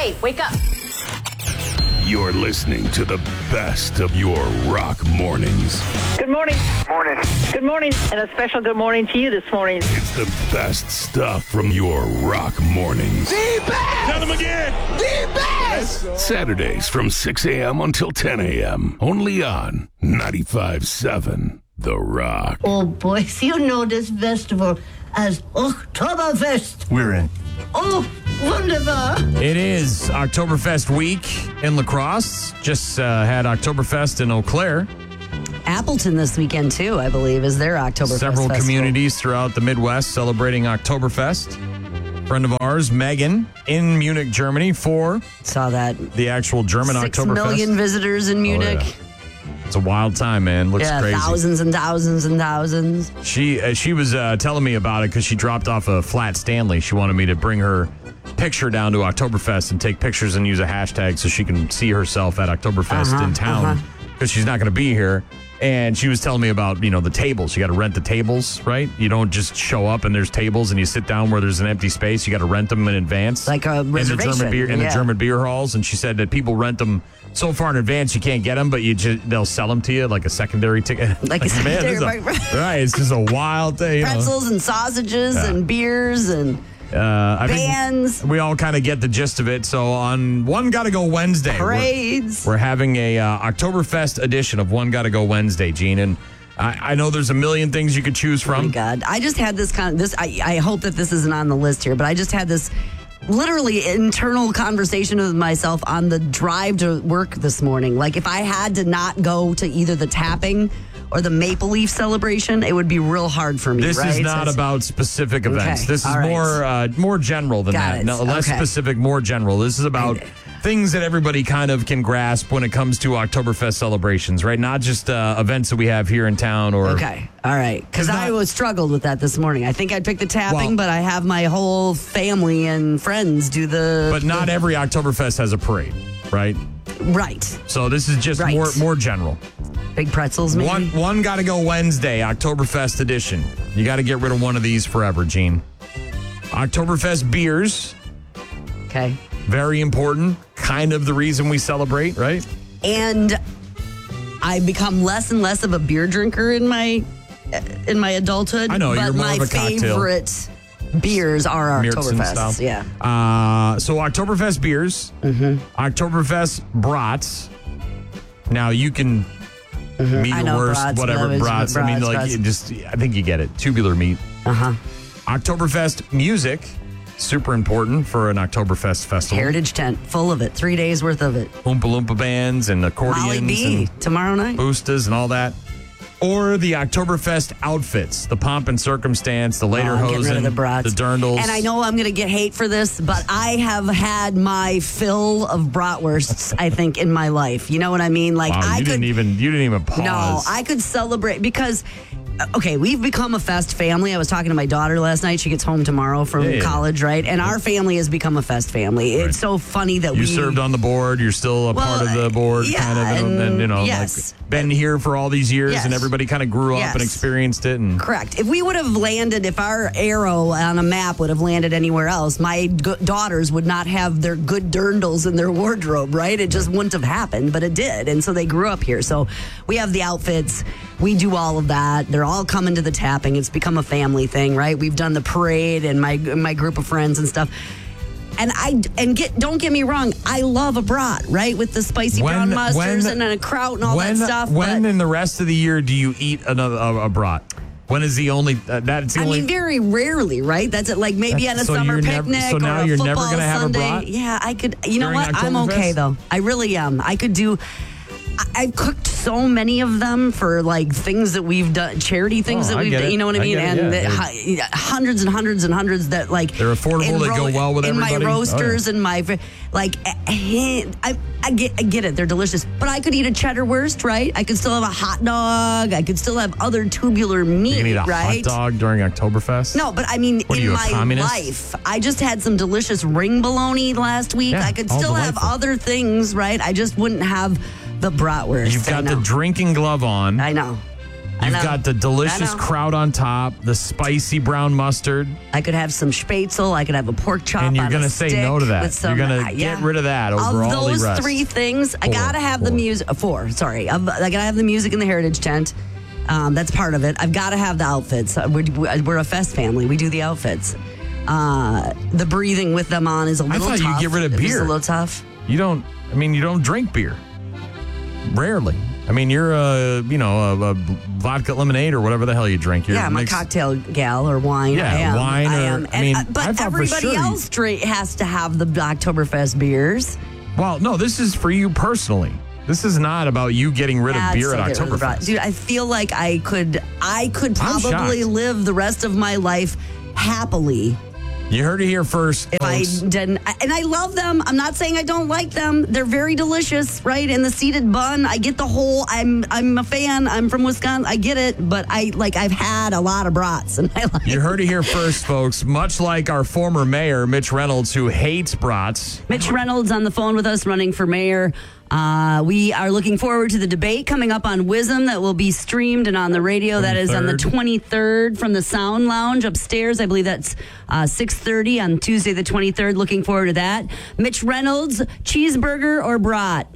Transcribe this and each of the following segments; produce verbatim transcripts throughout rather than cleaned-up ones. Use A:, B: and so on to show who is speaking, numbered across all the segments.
A: Hey, wake up.
B: You're listening to the best of your rock mornings.
C: Good morning.
D: Morning.
C: Good morning. And a special good morning to you this morning.
B: It's the best stuff from your rock mornings.
E: The best!
B: Tell them again!
E: The best!
B: Saturdays from six a.m. until ten a.m. Only on ninety-five point seven The Rock.
F: Oh, boys, you know this festival as Oktoberfest.
G: We're in.
F: Oh, wunderbar.
H: It is Oktoberfest week in La Crosse. Just uh, had Oktoberfest in Eau Claire.
I: Appleton this weekend, too, I believe, is their Oktoberfest
H: Several
I: festival.
H: communities throughout the Midwest celebrating Oktoberfest. Friend of ours, Megan, in Munich, Germany, for
I: Saw that.
H: the actual German
I: Six
H: Oktoberfest.
I: million visitors in Munich.
H: Oh, yeah. It's a wild time, man. Looks
I: yeah,
H: crazy.
I: thousands and thousands and thousands.
H: She uh, she was uh, telling me about it because she dropped off a flat Stanley. She wanted me to bring her picture down to Oktoberfest and take pictures and use a hashtag so she can see herself at Oktoberfest
I: Uh-huh,
H: in town because
I: uh-huh.
H: she's not going to be here. And she was telling me about, you know, the tables. You got to rent the tables, right? You don't just show up and there's tables and you sit down where there's an empty space. You got to rent them in advance.
I: Like a
H: in the German
I: reservation,
H: beer in
I: yeah.
H: the German beer halls. And she said that people rent them so far in advance you can't get them, but you just, they'll sell them to you like a secondary ticket.
I: Like a secondary-
H: man, this is a- right? It's just a wild thing. You know.
I: Pretzels and sausages
H: Yeah.
I: and beers and
H: Uh, I
I: bands.
H: think we all kind of get the gist of it. So on One Gotta Go Wednesday,
I: parades.
H: We're, we're having a uh, Oktoberfest edition of One Gotta Go Wednesday, Gene. And I, I know there's a million things you could choose
I: Oh, my
H: from.
I: God. I just had this kind of, this, I, I hope that this isn't on the list here, but I just had this literally internal conversation with myself on the drive to work this morning. Like, if I had to not go to either the tapping or the Maple Leaf celebration, it would be real hard for me.
H: This
I: right?
H: is not
I: So
H: about specific events.
I: Okay,
H: This is
I: all right.
H: more uh, more general than
I: Got
H: that.
I: it.
H: No, less
I: Okay.
H: specific, more general. This is about things that everybody kind of can grasp when it comes to Oktoberfest celebrations, right? Not just uh, events that we have here in town or
I: Okay, all right. Because I was struggled with that this morning. I think I'd pick the tapping,
H: Well-
I: but I have my whole family and friends do the.
H: But not every Oktoberfest has a parade, right?
I: Right.
H: So this is just
I: Right.
H: more more general.
I: Big pretzels, maybe.
H: One one gotta go Wednesday, Oktoberfest edition. You got to get rid of one of these forever, Gene. Oktoberfest beers,
I: Okay.
H: very important. Kind of the reason we celebrate, right?
I: And I become less and less of a beer drinker in my in my adulthood.
H: I know,
I: but
H: you're more
I: my
H: of a cocktail.
I: favorite beers are our
H: Märzen style.
I: Oktoberfest. Yeah.
H: Uh, so Oktoberfest beers,
I: Mm-hmm.
H: Oktoberfest brats. Now you can meat
I: I
H: or
I: know
H: worst,
I: brats,
H: whatever
I: whatever,
H: brats. I mean,
I: brats,
H: like
I: brats.
H: it just I think you get it. Tubular meat.
I: Uh huh.
H: Oktoberfest music, super important for an Oktoberfest festival.
I: Heritage tent, full of it. Three days worth of it.
H: Oompa Loompa bands and accordions
I: Molly B
H: and
I: tomorrow night.
H: boostas and all that. Or the Oktoberfest outfits, the pomp and circumstance, the later
I: Oh, I'm getting rid
H: hosen,
I: of the brats.
H: the dirndls.
I: And I know I'm going to get hate for this, but I have had my fill of bratwursts, I think, in my life. You know what I mean? Like,
H: Wow,
I: I
H: you
I: could.
H: didn't even you didn't even pause.
I: No, I could celebrate because, uh, okay, we've become a fest family. I was talking to my daughter last night. She gets home tomorrow from
H: Yeah, yeah.
I: college, right? And our family has become a fest family.
H: Right.
I: It's so funny that
H: You
I: we
H: served on the board. You're still a
I: Well,
H: part of the board,
I: yeah,
H: kind of, and, and, you know,
I: yes.
H: like been here for all these years,
I: Yes.
H: and everybody kind of grew up
I: Yes.
H: and experienced it. And
I: Correct. If we would have landed, if our arrow on a map would have landed anywhere else, my g- daughters would not have their good dirndls in their wardrobe, right? It just wouldn't have happened, but it did. And so they grew up here. So we have the outfits. We do all of that. They're all coming to the tapping. It's become a family thing, right? We've done the parade and my my group of friends and stuff. And I and get don't get me wrong, I love a brat, right, with the spicy brown mustards and then a kraut and all
H: when,
I: that stuff.
H: When
I: but,
H: in the rest of the year do you eat another a, a brat? When is the only uh, that's the
I: I
H: only?
I: mean, very rarely, right? That's it. Like maybe on a
H: So
I: summer
H: you're never-
I: picnic
H: so now
I: or a
H: you're never
I: football
H: gonna have a
I: Sunday.
H: brat
I: Yeah, I could. You know
H: during
I: what? I'm
H: Oktoberfest?
I: okay though. I really am. I could do. I- I've cooked so many of them for like things that we've done, charity things
H: Oh,
I: that
H: I
I: we've
H: get
I: done.
H: it.
I: You know what I
H: I
I: mean?
H: get it,
I: and
H: yeah.
I: the, hi- hundreds and hundreds and hundreds that like
H: They're affordable,
I: in
H: they go well with
I: in
H: everybody.
I: my
H: Oh,
I: roasters
H: yeah.
I: and my like. I, I get I get it. They're delicious, but I could eat a cheddar wurst, right? I could still have a hot dog. I could still have other tubular meat,
H: You can eat a
I: right?
H: hot dog during Oktoberfest?
I: No, but I mean,
H: What are
I: in
H: you, a
I: my
H: communist?
I: life, I just had some delicious ring bologna last week.
H: Yeah,
I: I could
H: all
I: still have
H: delightful.
I: other things, right? I just wouldn't have the bratwurst.
H: You've
I: I
H: got the
I: know.
H: drinking glove on.
I: I know. I
H: You've
I: know.
H: got the delicious
I: I know.
H: kraut on top, the spicy brown mustard.
I: I could have some spätzle. I could have a pork chop.
H: And you're
I: on
H: gonna
I: a
H: say
I: stick
H: no to that.
I: with some-
H: You're gonna
I: uh,
H: get
I: yeah.
H: rid of that over
I: of
H: all the
I: those
H: rest.
I: three things. I
H: Four,
I: gotta have the
H: four.
I: music. Four, sorry. I've, I gotta have the music in the Heritage Tent. Um, that's part of it. I've got to have the outfits. Uh, We're, we're a fest family. We do the outfits. Uh, the breathing with them on is a
H: I
I: little
H: thought you'd
I: tough.
H: get rid of
I: It's
H: beer.
I: a little tough.
H: You don't. I mean, you don't drink beer. Rarely. I mean, you're a you know a, a vodka lemonade or whatever the hell you drink. You're
I: Yeah, I'm a
H: mixed-
I: cocktail gal or wine.
H: Yeah,
I: I am.
H: wine
I: I
H: or-
I: am.
H: I
I: And,
H: mean,
I: uh,
H: I
I: but
H: thought for
I: everybody
H: sure you-
I: else drink, has to have the Oktoberfest beers.
H: Well, no, this is for you personally. This is not about you getting rid
I: Yeah,
H: of beer
I: I'd
H: at
I: still get rid of the
H: Oktoberfest.
I: bra- Dude, I feel like I could, I could
H: I'm
I: probably
H: shocked.
I: live the rest of my life happily
H: You heard it here first,
I: if
H: folks.
I: I didn't. And I love them. I'm not saying I don't like them. They're very delicious, right? And the seeded bun, I get the whole. I'm, I'm a fan. I'm from Wisconsin. I get it, but I like. I've had a lot of brats, and I like.
H: You heard it here first, folks. Much like our former mayor, Mitch Reynolds, who hates brats.
I: Mitch Reynolds on the phone with us, running for mayor. Uh, we are looking forward to the debate coming up on Wisdom that will be streamed and on the radio. That is on the twenty-third from the Sound Lounge upstairs. I believe that's uh, six thirty on Tuesday the twenty-third. Looking forward to that. Mitch Reynolds, cheeseburger or brat?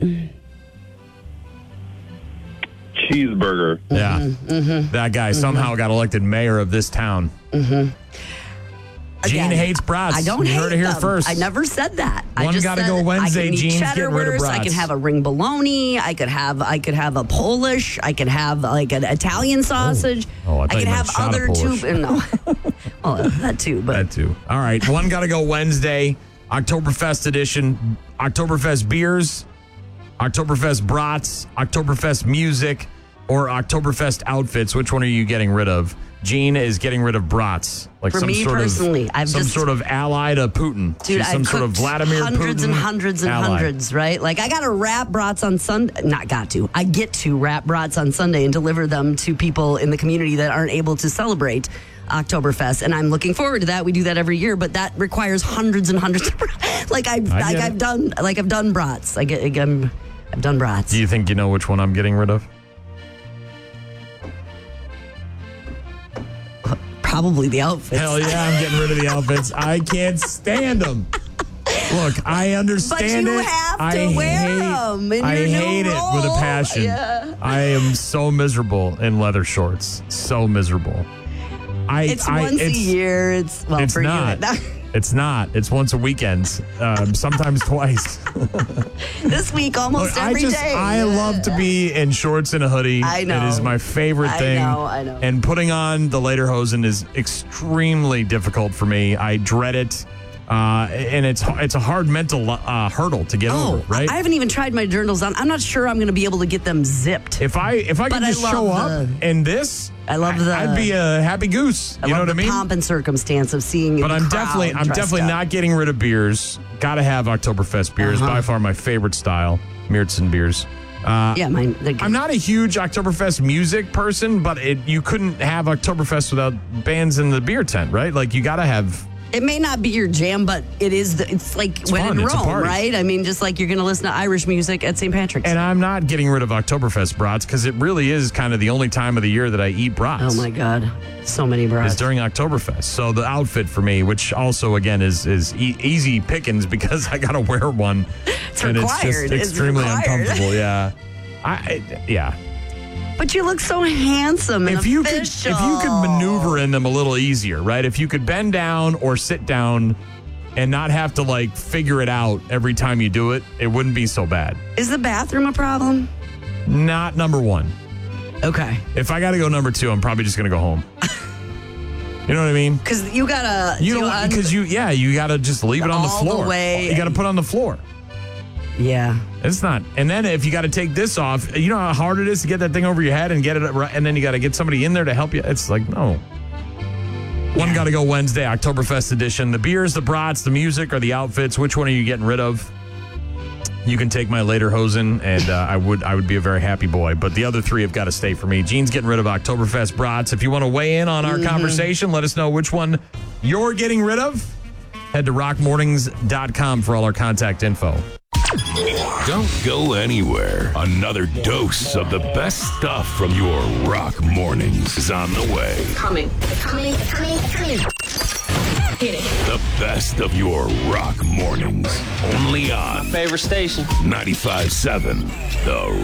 E: Cheeseburger.
H: Yeah.
I: Mm-hmm.
H: That guy somehow got elected mayor of this town. Mm-hmm. Gene
I: Again,
H: hates brats.
I: I don't
H: you
I: hate
H: heard it here
I: them.
H: first.
I: I never said that. I
H: One
I: just
H: gotta
I: said
H: go Wednesday,
I: I can eat
H: Gene's
I: cheddar
H: getting rid of
I: wurst, I
H: brats.
I: can have a ring bologna. I could have I could have a Polish. I could have like an Italian sausage.
H: Oh, I thought
I: I
H: you
I: could
H: meant
I: have
H: shot of
I: other
H: Polish.
I: two. No, well that too. But
H: That too. All right. One got to go Wednesday, Oktoberfest edition, Oktoberfest beers, Oktoberfest brats, Oktoberfest music, or Oktoberfest outfits. Which one are you getting rid of? Gene is getting rid of brats. Like
I: For
H: some
I: me
H: sort
I: personally,
H: of,
I: I've
H: some
I: just-
H: sort of ally to Putin.
I: dude,
H: She's some
I: I've
H: sort of
I: cooked
H: Vladimir
I: hundreds
H: Putin
I: and hundreds and
H: ally.
I: hundreds, right? Like I got to wrap brats on Sunday. Not got to. I get to wrap brats on Sunday and deliver them to people in the community that aren't able to celebrate Oktoberfest, and I'm looking forward to that. We do that every year, but that requires hundreds and hundreds of brats. Like I've
H: I
I: like
H: get
I: I've
H: it.
I: done like I've done brats. I get I'm, I've done brats.
H: Do you think you know which one I'm getting rid of?
I: Probably the outfits.
H: Hell yeah, I'm getting rid of the outfits. I can't stand them. Look, I understand
I: But you
H: it.
I: have to
H: I
I: wear
H: hate,
I: 'em in
H: I
I: your new
H: hate it with a
I: role.
H: passion.
I: Yeah.
H: I am so miserable in leather shorts. So miserable. I,
I: It's
H: I,
I: once
H: it's,
I: a year. It's well
H: It's
I: for
H: not.
I: you.
H: It's not. It's once a weekend. Um, sometimes twice.
I: This week, almost
H: Look, I
I: every day.
H: just I love to be in shorts and a hoodie.
I: I know.
H: It is my favorite
I: I
H: thing.
I: know, I know.
H: And putting on the lederhosen is extremely difficult for me. I dread it. Uh, and it's it's a hard mental uh, hurdle to get
I: Oh,
H: over, right?
I: I haven't even tried my journals on. I'm not sure I'm going to be able to get them zipped.
H: if I if I could
I: But I
H: just
I: love
H: show up
I: the-
H: in this,
I: I love the-
H: I'd be a happy goose.
I: I
H: You know
I: love
H: what I
I: the
H: mean?
I: pomp and circumstance of seeing.
H: But
I: a
H: I'm
I: crowd
H: definitely I'm
I: dressed
H: definitely
I: up.
H: not getting rid of beers. Got to have Oktoberfest beers.
I: Uh-huh.
H: By far my favorite style, Märzen beers. Uh,
I: Yeah, mine. they're good.
H: I'm not a huge Oktoberfest music person, but it, you couldn't have Oktoberfest without bands in the beer tent, right? Like you got to have.
I: It may not be your jam, but it is. The, it's like when
H: fun.
I: in
H: It's a
I: Rome,
H: party.
I: right? I mean, just like you're going to listen to Irish music at Saint Patrick's.
H: And I'm not getting rid of Oktoberfest brats because it really is kind of the only time of the year that I eat brats.
I: oh my God, so many
H: Is
I: brats.
H: during Oktoberfest. So the outfit for me, which also again is is e- easy pickings because I got to wear one,
I: It's
H: and
I: required.
H: it's just
I: It's
H: extremely
I: required.
H: uncomfortable. Yeah, I, I yeah.
I: But you look so handsome and
H: If you could,
I: official.
H: if you could maneuver in them a little easier, right? If you could bend down or sit down and not have to like figure it out every time you do it, it wouldn't be so bad.
I: Is the bathroom a problem?
H: Not number one.
I: Okay.
H: If I got to go number two, I'm probably just going to go home. You know what I mean?
I: Because you gotta.
H: You
I: do
H: don't
I: un-
H: because you yeah you got to just leave it on the
I: All the
H: floor.
I: way.
H: You got to put it on the floor.
I: Yeah.
H: It's not. And then if you got to take this off, you know how hard it is to get that thing over your head and get it right, and then you got to get somebody in there to help you. It's like no. One got to go Wednesday, Oktoberfest edition. The beers, the brats, the music, or the outfits. Which one are you getting rid of? You can take my lederhosen, and uh, I would I would be a very happy boy. But the other three have got to stay for me. Gene's getting rid of Oktoberfest brats. If you want to weigh in on our
I: Mm-hmm.
H: conversation, let us know which one you're getting rid of. Head to rock mornings dot com for all our contact info.
B: Don't go anywhere. Another dose of the best stuff from your rock mornings is on the way.
A: Coming. Coming, coming, coming. Hit it.
B: The best of your rock mornings. Only on
D: Favorite station.
B: ninety-five seven The